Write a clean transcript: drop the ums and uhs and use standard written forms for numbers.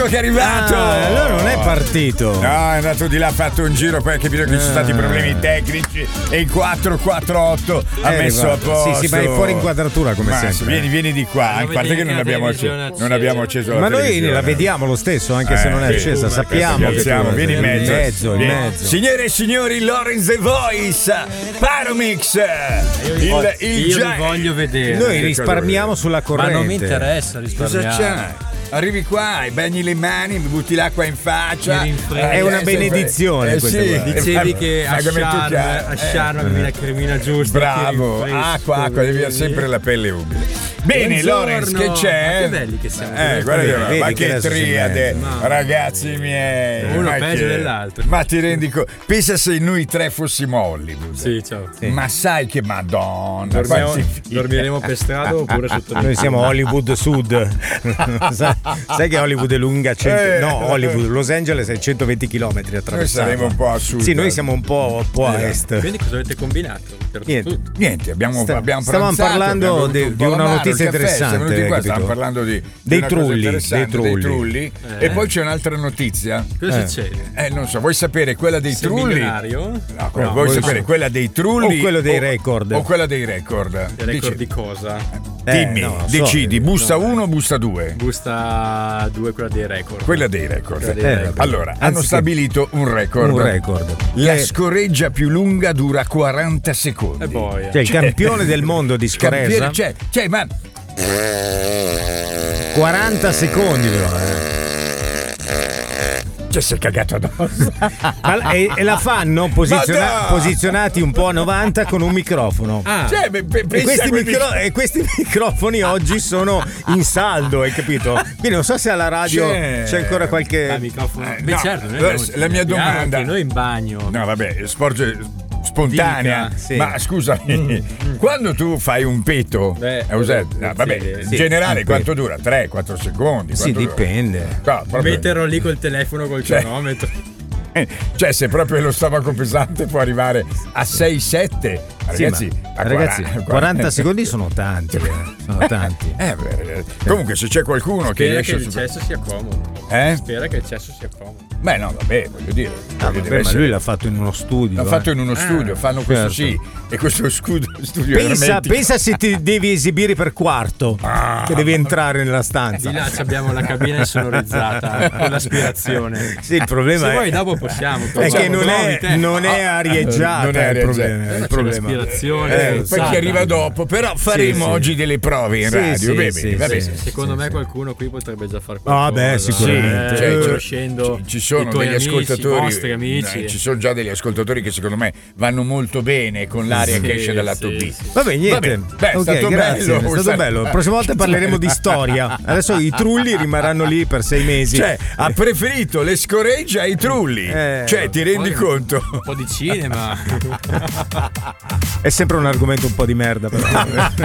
che è arrivato. Allora non è partito. No, è andato di là, ha fatto un giro, poi ha capito che ci sono stati problemi tecnici e il 448 ha messo a posto. Sì, ma è fuori inquadratura come sempre. Vieni di qua, a parte che non abbiamo acceso la ma noi televisione. la vediamo lo stesso, anche se non è accesa, sappiamo che vieni in mezzo. Signore e signori, Lorenz The Voice, Paromix. Io li voglio vedere. Noi risparmiamo sulla corrente. Ma non mi interessa risparmiare. Cosa c'è? Arrivi qua, bagni le mani, mi butti l'acqua in faccia. È una benedizione questa qua. Dicevi che a Sharm avevi la cremina giusta. Bravo, acqua, devi avere sempre la pelle umida. Bene, Lorenz, che c'è? Ma che belli che siamo. Guarda, ma che triade, ragazzi miei. Uno peggio dell'altro. Ma ti rendi conto? Pensa se noi tre fossimo Hollywood. Sì, ciao. Ma sai che madonna. Dormiremo per strada oppure sotto Noi siamo Hollywood Sud. Sai che Hollywood è lunga? Hollywood, Los Angeles è 120 km attraversata. Noi saremo un po' a sud. Sì, noi siamo un po' a est. Quindi cosa avete combinato? Niente, abbiamo pranzato. Stavamo parlando di una notizia interessante. Stavamo parlando dei trulli. E poi c'è un'altra notizia. Cosa succede? Non so, vuoi sapere quella dei trulli? No, vuoi sapere quella dei trulli? O quello dei record? O quella dei record? Il record di cosa? Dimmi, decidi, busta 1 o busta 2? Busta 2, quella dei record. Quella dei record. Allora, hanno stabilito un record. La scoreggia più lunga dura 40 secondi. Il campione del mondo di scoreggia. Ma 40 secondi però. Si è cagato addosso. E la fanno posizionati un po' a 90 con un microfono. E questi microfoni oggi sono in saldo, hai capito? Quindi non so se alla radio c'è ancora qualche microfono. Certo, la mia domanda. Noi in bagno. No, vabbè, spontanea. Sì. Ma scusami, quando tu fai un peto, in generale quanto dura? 3-4 secondi? Sì, dipende. Metterò lì col telefono col cronometro. Se proprio lo stomaco pesante può arrivare a 6-7. Ragazzi, 40 secondi sono tanti. Comunque, se c'è qualcuno che riesce il cesso sia comodo. Spera che il cesso sia comodo. Beh, no, vabbè, voglio dire. Ma lui l'ha fatto in uno studio. Fanno questo sì. E questo studio. Pensa se ti devi esibire per quarto, che devi entrare nella stanza. Di là abbiamo la cabina insonorizzata con l'aspirazione. Sì, il problema se vuoi dopo possiamo. È che non è arieggiata. Non è il problema. Poi chi arriva dopo, però faremo oggi delle prove in radio. Secondo me qualcuno qui potrebbe già far qualcosa. Sicuramente. Conoscendo ci sono degli ascoltatori, i nostri amici. Ci sono già degli ascoltatori che secondo me vanno molto bene con l'aria che esce dalla B. Vabbè, niente. È stato bello. È stato bello. La prossima volta parleremo di storia. Adesso i trulli rimarranno lì per 6 mesi. Ha preferito le scoreggia ai trulli. Ti rendi conto? Un po' di cinema. È sempre un argomento un po' di merda, però.